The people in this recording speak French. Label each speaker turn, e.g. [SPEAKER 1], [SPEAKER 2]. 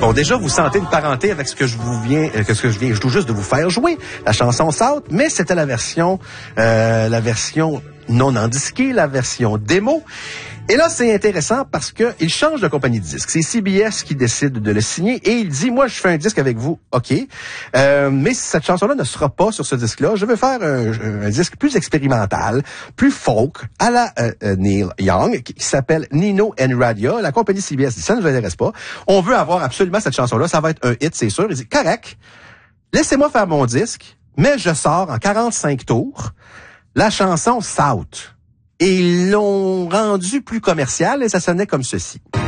[SPEAKER 1] Bon, déjà, vous sentez une parenté avec ce que je viens tout juste de vous faire jouer, la chanson South, mais c'était la version non endisquée, la version démo. Et là, c'est intéressant parce que il change de compagnie de disque. C'est CBS qui décide de le signer et il dit, moi, je fais un disque avec vous, OK. Mais cette chanson-là ne sera pas sur ce disque-là. Je veux faire un disque plus expérimental, plus folk, à la Neil Young, qui s'appelle Nino and Radia. La compagnie CBS dit, ça ne nous intéresse pas. On veut avoir absolument cette chanson-là. Ça va être un hit, c'est sûr. Il dit, correct, laissez-moi faire mon disque, mais je sors en 45 tours la chanson South. Et ils l'ont rendu plus commercial et ça sonnait comme ceci.